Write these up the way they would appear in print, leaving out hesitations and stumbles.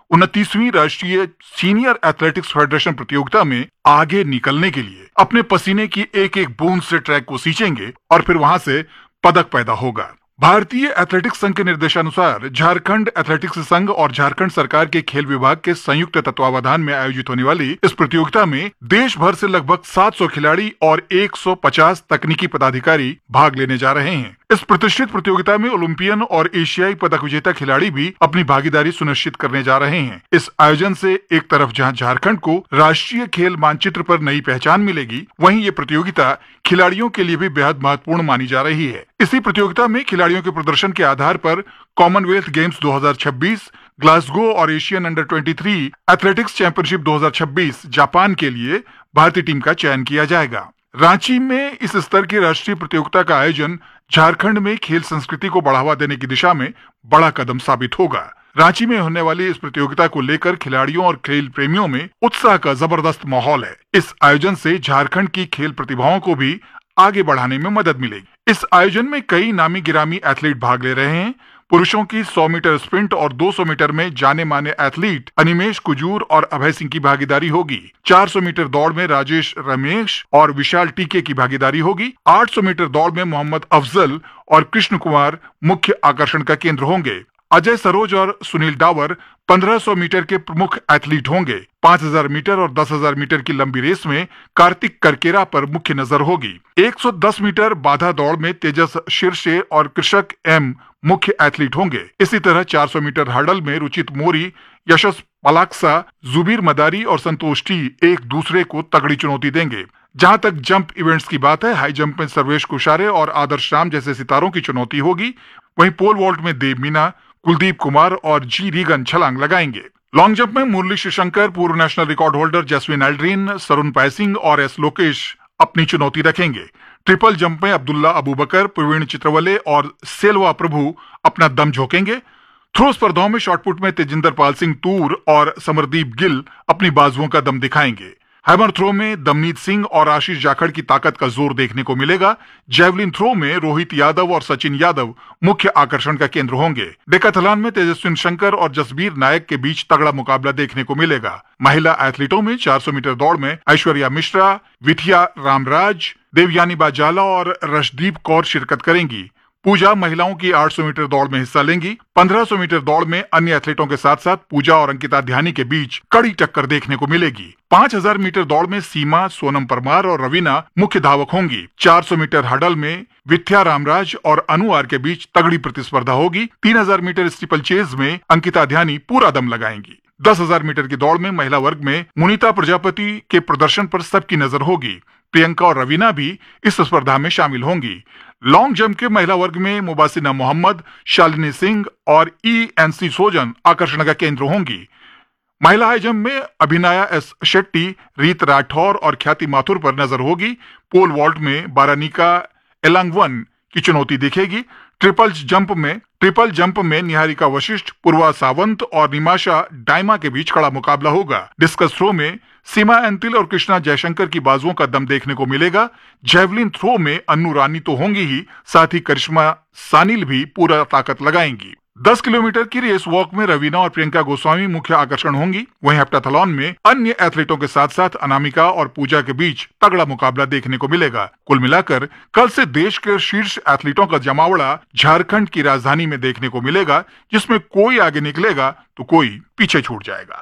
29वीं राष्ट्रीय senior athletics federation प्रतियोगिता में आगे निकलने के लिए अपने पसीने की एक एक बूंद से ट्रैक को सींचेंगे और फिर वहां से पदक पैदा होगा। भारतीय एथलेटिक्स संघ के निर्देशानुसार झारखंड एथलेटिक्स संघ और झारखंड सरकार के खेल विभाग के संयुक्त तत्वावधान में आयोजित होने वाली इस प्रतियोगिता में देश भर से लगभग 700 खिलाड़ी और 150 तकनीकी पदाधिकारी भाग लेने जा रहे हैं। इस प्रतिष्ठित प्रतियोगिता में ओलंपियन और एशियाई पदक विजेता खिलाड़ी भी अपनी भागीदारी सुनिश्चित करने जा रहे हैं। इस आयोजन से एक तरफ जहां झारखंड को राष्ट्रीय खेल मानचित्र पर नई पहचान मिलेगी, वहीं ये प्रतियोगिता खिलाड़ियों के लिए भी बेहद महत्वपूर्ण मानी जा रही है। इसी प्रतियोगिता में खिलाड़ियों के प्रदर्शन के आधार पर कॉमनवेल्थ गेम्स 2026, ग्लासगो और Asian under 23 athletics championship 2026 Japan के लिए भारतीय टीम का चयन किया जाएगा। रांची में इस स्तर की राष्ट्रीय प्रतियोगिता का आयोजन झारखंड में खेल संस्कृति को बढ़ावा देने की दिशा में बड़ा कदम साबित होगा। रांची में होने वाली इस प्रतियोगिता को लेकर खिलाड़ियों और खेल प्रेमियों में उत्साह का जबरदस्त माहौल है। इस आयोजन से झारखंड की खेल प्रतिभाओं को भी आगे बढ़ाने में मदद मिलेगी। इस आयोजन में कई नामी गिरामी एथलीट भाग ले रहे हैं। पुरुषों की 100 मीटर स्प्रिंट और 200 मीटर में जाने माने एथलीट अनिमेश कुजूर और अभय सिंह की भागीदारी होगी। 400 मीटर दौड़ में राजेश रमेश और विशाल टीके की भागीदारी होगी। 800 मीटर दौड़ में मोहम्मद अफजल और कृष्ण कुमार मुख्य आकर्षण का केंद्र होंगे। अजय सरोज और सुनील डावर 1500 मीटर के प्रमुख एथलीट होंगे। 5000 मीटर और 10,000 मीटर की लंबी रेस में कार्तिक करकेरा पर मुख्य नजर होगी। 110 मीटर बाधा दौड़ में तेजस शीर्षे और कृषक एम मुख्य एथलीट होंगे। इसी तरह 400 मीटर हर्डल में रुचित मोरी, यशस पलाक्सा, जुबीर मदारी और संतोष टी एक दूसरे को तगड़ी चुनौती देंगे। जहां तक जंप इवेंट्स की बात है, हाई जंप में सर्वेश कुशारे और आदर्श राम जैसे सितारों की चुनौती होगी। वहीं पोल वॉल्ट में देव मीना, कुलदीप कुमार और जी रीगन छलांग लगाएंगे। लॉन्ग जंप में मुरली शंकर, पूर्व national record holder Jaswin Aldrin, सरुण passing और एस लोकेश अपनी चुनौती रखेंगे। ट्रिपल जंप में अब्दुल्ला अबूबकर, प्रवीण चित्रवले और सेल्वा प्रभु अपना दम झोंकेंगे। थ्रो स्पर्धाओं में शॉटपुट में तेजिंदर पाल सिंह तूर और समरदीप गिल अपनी बाजुओं का दम दिखाएंगे। हैमर थ्रो में दमनीत सिंह और आशीष जाखड़ की ताकत का जोर देखने को मिलेगा। जेवलिन थ्रो में रोहित यादव और सचिन यादव मुख्य आकर्षण का केंद्र होंगे। डेकाथलॉन में तेजस्विन शंकर और जसबीर नायक के बीच तगड़ा मुकाबला देखने को मिलेगा। महिला एथलीटों में 400 मीटर दौड़ में ऐश्वर्या मिश्रा, विथिया रामराज, देवयानी बाजाला और रशदीप कौर शिरकत करेंगी। पूजा महिलाओं की 800 मीटर दौड़ में हिस्सा लेंगी। 1500 मीटर दौड़ में अन्य एथलीटों के साथ साथ पूजा और अंकिता ध्यानी के बीच कड़ी टक्कर देखने को मिलेगी। 5000 मीटर दौड़ में सीमा, सोनम परमार और रवीना मुख्य धावक होंगी। 400 मीटर हडल में विथ्या रामराज और अनुआर के बीच तगड़ी प्रतिस्पर्धा होगी। 3000 मीटर स्टीपल चेज में अंकिता ध्यानी पूरा दम लगाएंगी। 10,000 मीटर की दौड़ में महिला वर्ग में मुनीता प्रजापति के प्रदर्शन पर सबकी नजर होगी। प्रियंका और रवीना भी इस स्पर्धा में शामिल होंगी। लॉन्ग जंप के महिला वर्ग में मुबासिना मोहम्मद, शालिनी सिंह और ENC सोजन आकर्षण का केंद्र होंगी। महिला हाई जंप में अभिनया एस शेट्टी, रीत राठौर और ख्याति माथुर पर नजर होगी। पोल वॉल्ट में बारानिका एलांगवन की चुनौती दिखेगी। ट्रिपल जंप में निहारिका वशिष्ठ, पूर्वा सावंत और निमाशा डायमा के बीच कड़ा मुकाबला होगा। डिस्कस थ्रो में सीमा एंतिल और कृष्णा जयशंकर की बाजुओं का दम देखने को मिलेगा। जेवलिन थ्रो में अन्नू रानी तो होंगी ही, साथ ही करिश्मा सानिल भी पूरा ताकत लगाएंगी। 10 किलोमीटर की रेस वॉक में रवीना और प्रियंका गोस्वामी मुख्य आकर्षण होंगी। वहीं हेप्टाथलॉन में अन्य एथलीटों के साथ साथ अनामिका और पूजा के बीच तगड़ा मुकाबला देखने को मिलेगा। कुल मिलाकर कल से देश के शीर्ष एथलीटों का जमावड़ा झारखंड की राजधानी में देखने को मिलेगा, जिसमें कोई आगे निकलेगा तो कोई पीछे छूट जाएगा।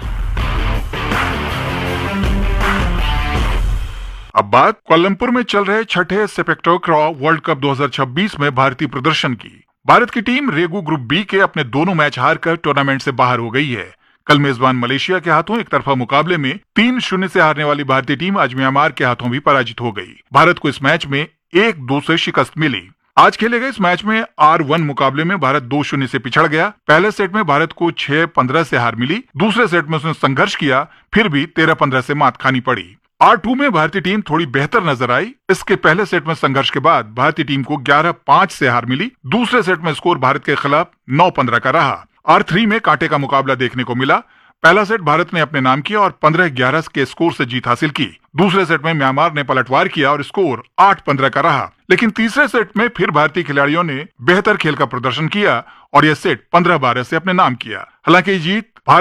अब बात कोलंबपुर में चल रहे छठे सेपैक्टाक्रा वर्ल्ड कप 2026 में भारतीय प्रदर्शन की। भारत की टीम रेगू ग्रुप बी के अपने दोनों मैच हारकर टूर्नामेंट से बाहर हो गई है। कल मेजबान मलेशिया के हाथों एक तरफा मुकाबले में 3-0 से हारने वाली भारतीय टीम आज म्यांमार के हाथों भी पराजित हो गई। भारत को इस मैच में 1-2 से शिकस्त मिली। आज खेले गए इस मैच में R1 मुकाबले में भारत 2-0 से पिछड़ गया। पहले सेट में भारत को 6-15 से हार मिली। दूसरे सेट में उसने संघर्ष किया, फिर भी 13-15 से मात खानी पड़ी। R2 में भारतीय टीम थोड़ी बेहतर नजर आई। इसके पहले सेट में संघर्ष के बाद भारतीय टीम को 11-5 से हार मिली। दूसरे सेट में स्कोर भारत के खिलाफ 9-15 का रहा। R3 में कांटे का मुकाबला देखने को मिला। पहला सेट भारत ने अपने नाम किया और 15-11 के स्कोर से जीत हासिल की। दूसरे सेट में म्यांमार ने पलटवार किया और स्कोर 8-15 का रहा। लेकिन तीसरे सेट में फिर भारतीय खिलाड़ियों ने बेहतर खेल का प्रदर्शन किया और यह सेट 15-12 से अपने नाम किया। हालांकि जीत